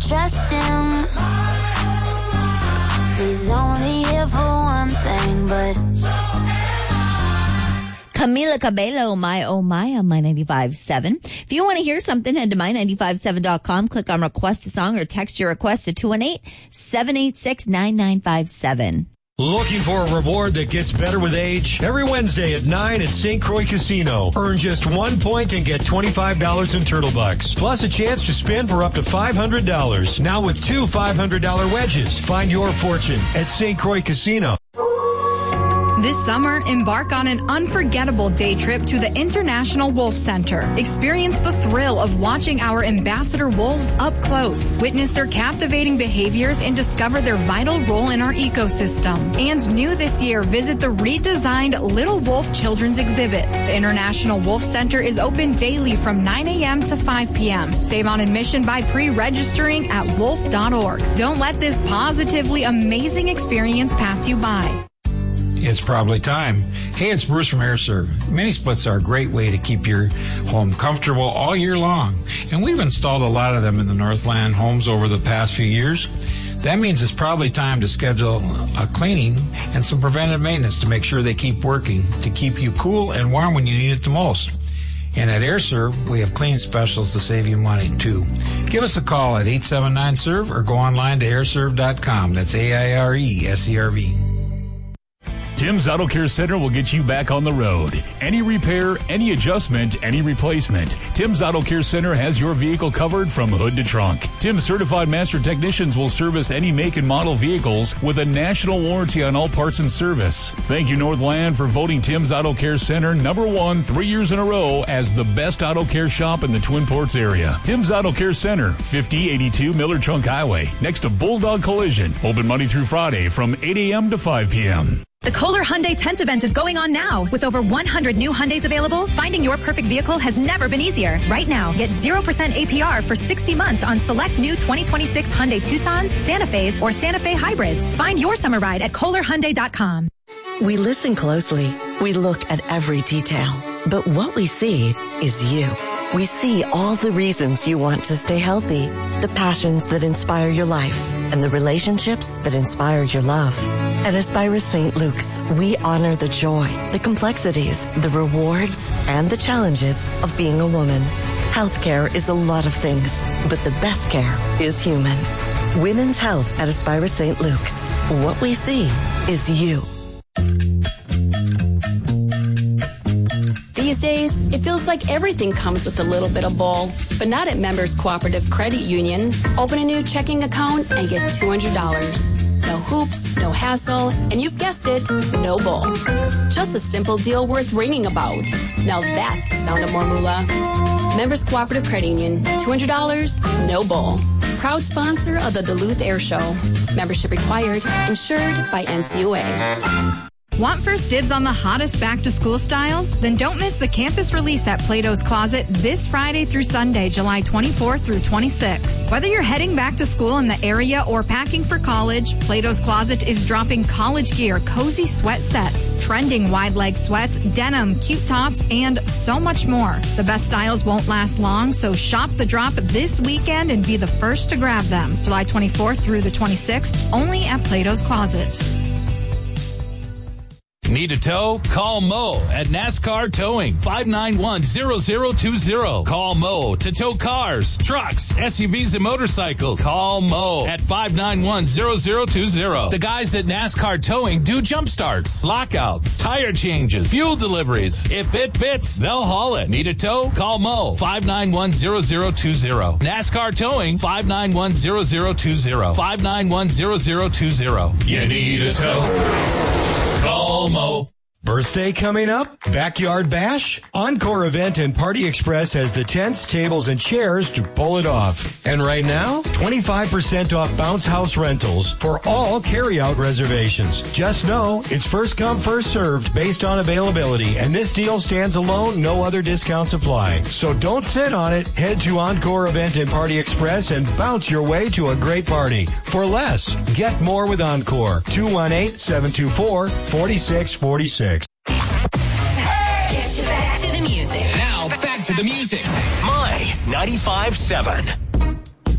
trust him. He's only here for one thing, but Camila Cabello, My Oh My on My 95.7. If you want to hear something, head to my957.com, click on Request a Song, or text your request to 218-786-9957. Looking for a reward that gets better with age? Every Wednesday at 9 at St. Croix Casino. Earn just 1 point and get $25 in Turtle Bucks. Plus a chance to spin for up to $500. Now with 2 $500 wedges. Find your fortune at St. Croix Casino. This summer, embark on an unforgettable day trip to the International Wolf Center. Experience the thrill of watching our ambassador wolves up close. Witness their captivating behaviors and discover their vital role in our ecosystem. And new this year, visit the redesigned Little Wolf Children's Exhibit. The International Wolf Center is open daily from 9 a.m. to 5 p.m. Save on admission by pre-registering at wolf.org. Don't let this positively amazing experience pass you by. It's probably time. Hey, it's Bruce from AirServe. Mini splits are a great way to keep your home comfortable all year long. And we've installed a lot of them in the Northland homes over the past few years. That means it's probably time to schedule a cleaning and some preventive maintenance to make sure they keep working, to keep you cool and warm when you need it the most. And at AirServe, we have cleaning specials to save you money, too. Give us a call at 879-SERVE or go online to airserve.com. That's AIRESERV. Tim's Auto Care Center will get you back on the road. Any repair, any adjustment, any replacement. Tim's Auto Care Center has your vehicle covered from hood to trunk. Tim's certified master technicians will service any make and model vehicles with a national warranty on all parts and service. Thank you, Northland, for voting Tim's Auto Care Center #1 3 years in a row as the best auto care shop in the Twin Ports area. Tim's Auto Care Center, 5082 Miller Trunk Highway, next to Bulldog Collision. Open Monday through Friday from 8 a.m. to 5 p.m. The Kohler Hyundai 10th event is going on now. With over 100 new Hyundais available, finding your perfect vehicle has never been easier. Right now, get 0% APR for 60 months on select new 2026 Hyundai Tucsons, Santa Fe's, or Santa Fe hybrids. Find your summer ride at KohlerHyundai.com. We listen closely. We look at every detail. But what we see is you. We see all the reasons you want to stay healthy, the passions that inspire your life, and the relationships that inspire your love. At Aspira St. Luke's, we honor the joy, the complexities, the rewards, and the challenges of being a woman. Healthcare is a lot of things, but the best care is human. Women's health at Aspira St. Luke's. What we see is you. These days, it feels like everything comes with a little bit of bull, but not at Members Cooperative Credit Union. Open a new checking account and get $200. No hoops, no hassle, and you've guessed it, no bull. Just a simple deal worth ringing about. Now that's the sound of more moolah. Members Cooperative Credit Union, $200, no bull. Proud sponsor of the Duluth Air Show. Membership required, insured by NCUA. Want first dibs on the hottest back-to-school styles? Then don't miss the campus release at Plato's Closet this Friday through Sunday, July 24th through 26th. Whether you're heading back to school in the area or packing for college, Plato's Closet is dropping college gear, cozy sweat sets, trending wide-leg sweats, denim, cute tops, and so much more. The best styles won't last long, so shop the drop this weekend and be the first to grab them. July 24th through the 26th, only at Plato's Closet. Need a tow? Call Mo at NASCAR Towing, 591-0020. Call Mo to tow cars, trucks, SUVs, and motorcycles. Call Mo at 591-0020. The guys at NASCAR Towing do jump starts, lockouts, tire changes, fuel deliveries. If it fits, they'll haul it. Need a tow? Call Mo, 591-0020. NASCAR Towing, 591-0020. 591-0020. You need a tow? Call Mo. Birthday coming up? Backyard Bash? Encore Event and Party Express has the tents, tables, and chairs to pull it off. And right now, 25% off Bounce House rentals for all carry-out reservations. Just know, it's first come, first served based on availability, and this deal stands alone, no other discounts apply. So don't sit on it. Head to Encore Event and Party Express and bounce your way to a great party. For less, get more with Encore. 218-724-4646. Get you back to the music. Now, back to the music. My 95.7.